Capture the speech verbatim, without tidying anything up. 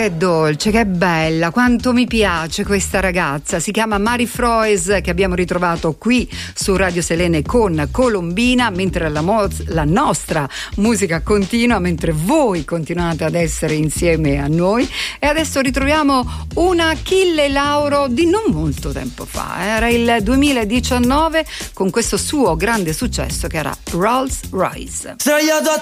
Che dolce, che bella, quanto mi piace questa ragazza. Si chiama Mari Froes, che abbiamo ritrovato qui su Radio Selene con Colombina, mentre la, mo- la nostra musica continua, mentre voi continuate ad essere insieme a noi. E adesso ritroviamo una Achille Lauro di non molto tempo fa, era il duemiladiciannove, con questo suo grande successo che era Rolls Royce.